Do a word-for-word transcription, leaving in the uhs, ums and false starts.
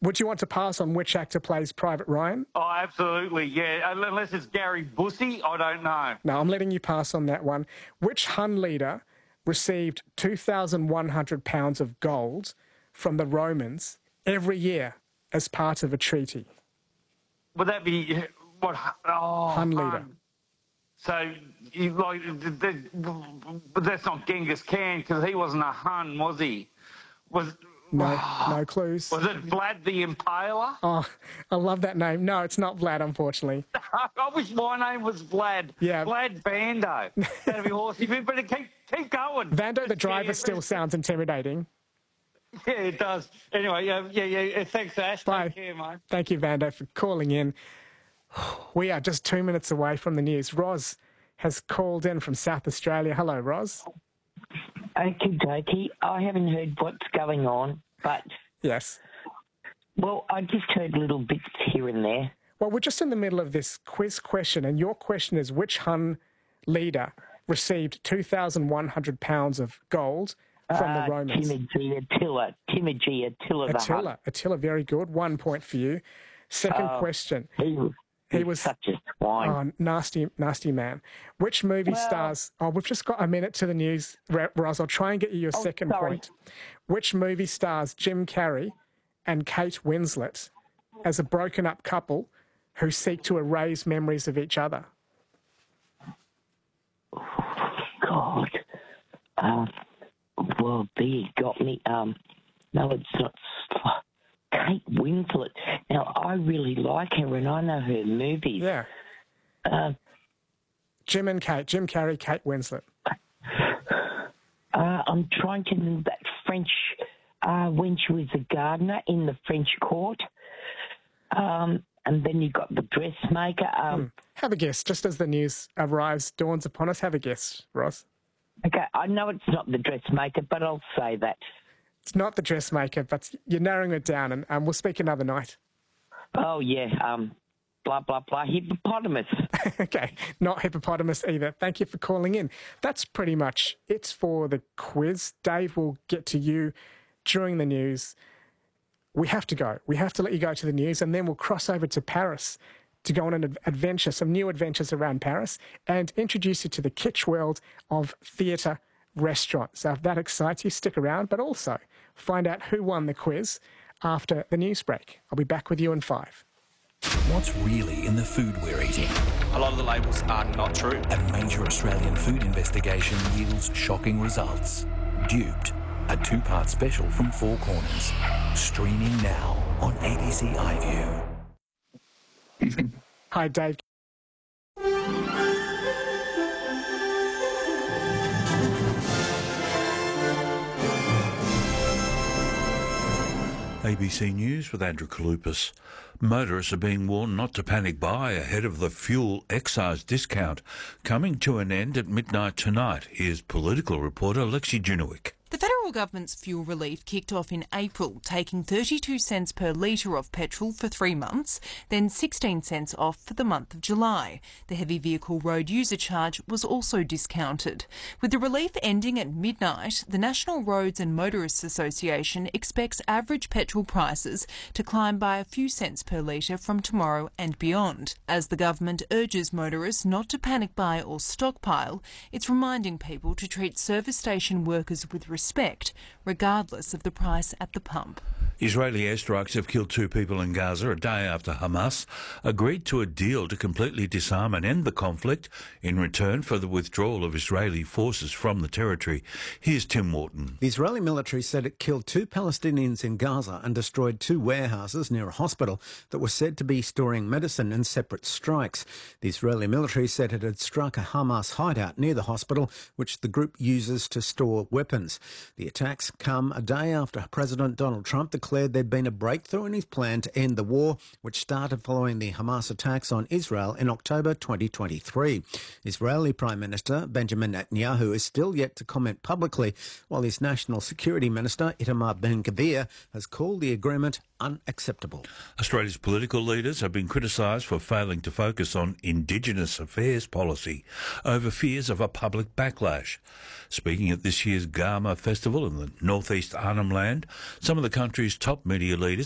Would you want to pass on which actor plays Private Ryan? Oh, absolutely, yeah. Unless it's Gary Busey, I don't know. No, I'm letting you pass on that one. Which Hun leader received two thousand one hundred pounds of gold from the Romans every year as part of a treaty? Would that be what? Oh, Hun leader. Hun. So, you, like, but that's not Genghis Khan because he wasn't a Hun, was he? Was no, no clues. Was it Vlad the Impaler? Oh, I love that name. No, it's not Vlad, unfortunately. I wish my name was Vlad. Yeah. Vlad Vando. That'd be awesome. But keep keep going. Vando the driver still sounds intimidating. Yeah, it does. Anyway, yeah, yeah, yeah. Thanks, Ash. Bye. Take care, mate. Thank you, Vando, for calling in. We are just two minutes away from the news. Roz has called in from South Australia. Hello, Roz. Okie dokie. I haven't heard what's going on, but... Yes. Well, I just heard little bits here and there. Well, we're just in the middle of this quiz question, and your question is which Hun leader received two thousand one hundred pounds of gold from uh, the Romans? Timothy Attila. Timothy Attila. Attila. Attila, very good. One point for you. Second uh, question. He was, he was such a swine. Oh, nasty, nasty man. Which movie well, stars... Oh, we've just got a minute to the news, Roz. I'll try and get you your oh, second sorry. point. Which movie stars Jim Carrey and Kate Winslet as a broken-up couple who seek to erase memories of each other? God. Um, well, there you got me. Um, no, it's not... Kate Winslet. Now, I really like her and I know her movies. Yeah. Uh, Jim and Kate. Jim Carrey, Kate Winslet. Uh, I'm trying to remember that French... Uh, when she was a gardener in the French court. Um, and then you got the dressmaker. Um, hmm. Have a guess. Just as the news arrives, dawns upon us, have a guess, Ross. Okay, I know it's not the dressmaker, but I'll say that. It's not the dressmaker, but you're narrowing it down, and um, we'll speak another night. Oh, yeah, um, blah, blah, blah, hippopotamus. Okay, not hippopotamus either. Thank you for calling in. That's pretty much it for the quiz. Dave will get to you during the news. We have to go. We have to let you go to the news, and then we'll cross over to Paris to go on an adventure, some new adventures around Paris, and introduce you to the kitsch world of theatre restaurants. So if that excites you, stick around, but also find out who won the quiz after the news break. I'll be back with you in five. What's really in the food we're eating? A lot of the labels are not true. A major Australian food investigation yields shocking results. Duped, a two-part special from Four Corners. Streaming now on A B C iView. Hi, Dave. A B C News with Andrew Kalupas. Motorists are being warned not to panic buy ahead of the fuel excise discount coming to an end at midnight tonight. Here's political reporter Lexi Junowick. The federal government's fuel relief kicked off in April, taking thirty-two cents per litre off petrol for three months, then sixteen cents off for the month of July. The heavy vehicle road user charge was also discounted. With the relief ending at midnight, the National Roads and Motorists Association expects average petrol prices to climb by a few cents per litre from tomorrow and beyond. As the government urges motorists not to panic buy or stockpile, it's reminding people to treat service station workers with respect, regardless of the price at the pump. Israeli airstrikes have killed two people in Gaza a day after Hamas agreed to a deal to completely disarm and end the conflict in return for the withdrawal of Israeli forces from the territory. Here's Tim Morton. The Israeli military said it killed two Palestinians in Gaza and destroyed two warehouses near a hospital that were said to be storing medicine in separate strikes. The Israeli military said it had struck a Hamas hideout near the hospital, which the group uses to store weapons. The attacks come a day after President Donald Trump declared there'd been a breakthrough in his plan to end the war, which started following the Hamas attacks on Israel in October twenty twenty-three. Israeli Prime Minister Benjamin Netanyahu is still yet to comment publicly, while his National Security Minister Itamar Ben-Gvir has called the agreement unacceptable. Australia's political leaders have been criticised for failing to focus on Indigenous affairs policy over fears of a public backlash. Speaking at this year's Garma Festival in the northeast Arnhem Land, some of the country's top media leaders